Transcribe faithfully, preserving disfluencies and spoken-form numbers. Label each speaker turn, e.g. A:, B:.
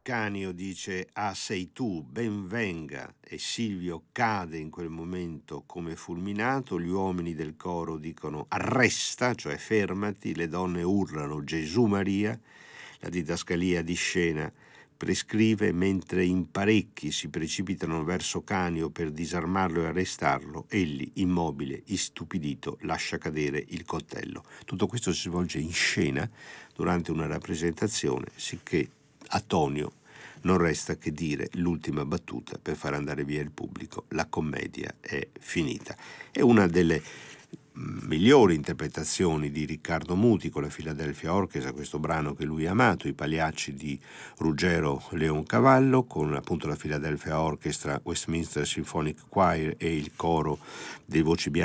A: Canio dice "Ah, sei tu, ben venga", e Silvio cade in quel momento come fulminato. Gli uomini del coro dicono "arresta", cioè fermati, le donne urlano "Gesù Maria". La didascalia di scena prescrive, mentre in parecchi si precipitano verso Canio per disarmarlo e arrestarlo, egli, immobile, istupidito, lascia cadere il coltello. Tutto questo si svolge in scena durante una rappresentazione, sicché a Tonio non resta che dire l'ultima battuta per far andare via il pubblico: la commedia è finita. È una delle migliori interpretazioni di Riccardo Muti con la Philadelphia Orchestra, questo brano che lui ha amato, i Pagliacci di Ruggero Leoncavallo, con appunto la Philadelphia Orchestra, Westminster Symphonic Choir e il coro dei Voci Bianche